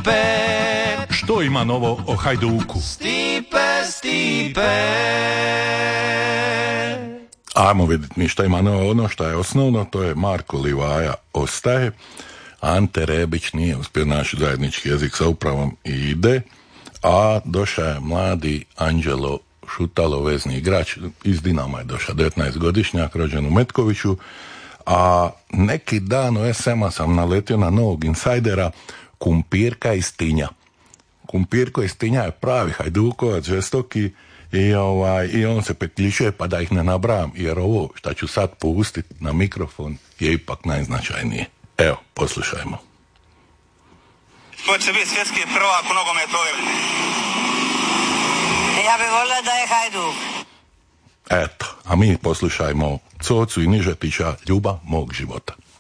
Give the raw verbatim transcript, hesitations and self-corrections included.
Stipe. Što ima novo o Hajduku? Stipe, Stipe. Ajmo vidjeti mi šta ima novo. Ono što je osnovno, to je Marko Livaja ostaje. Ante Rebić nije uspio naći zajednički jezik sa upravom i ide. A došao je mladi Anđelo Šutalo, vezni igrač. Iz Dinama je došao, devetnaestogodišnjak, rođen u Metkoviću. A neki dan u es ema sam naletio na novog insajdera, Kumpirka iz Tinja. Kumpirko iz Tinja je pravi Hajdukovac, žestoki, i, ovaj, i on se petljičuje, pa da ih ne nabrajam, jer ovo šta ću sad pustiti na mikrofon je ipak najznačajnije. Evo, poslušajmo. Ko će biti svjetski prvak u nogometu ove? Ja bih volila da je Hajduk. Eto, a mi poslušajmo Cocu i Nižetića, Ljubav mog života.